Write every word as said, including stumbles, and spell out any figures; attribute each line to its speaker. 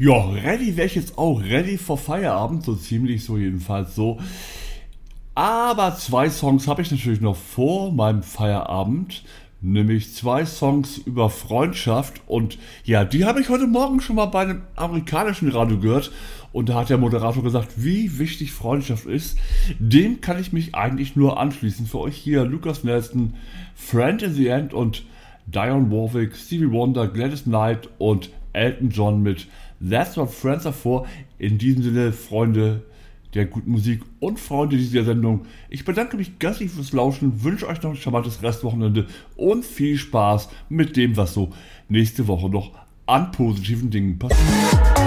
Speaker 1: Ja, ready wäre ich jetzt auch. Ready for Feierabend, so ziemlich, so jedenfalls so. Aber zwei Songs habe ich natürlich noch vor meinem Feierabend. Nämlich zwei Songs über Freundschaft. Und ja, die habe ich heute Morgen schon mal bei einem amerikanischen Radio gehört. Und da hat der Moderator gesagt, wie wichtig Freundschaft ist. Dem kann ich mich eigentlich nur anschließen. Für euch hier Lukas Nelson, Friend in the End und Dionne Warwick, Stevie Wonder, Gladys Knight und Elton John mit That's What Friends Are For. In diesem Sinne, Freunde der guten Musik und Freunde dieser Sendung, ich bedanke mich ganz lieb fürs Lauschen, wünsche euch noch ein charmantes Restwochenende und viel Spaß mit dem, was so nächste Woche noch an positiven Dingen passiert.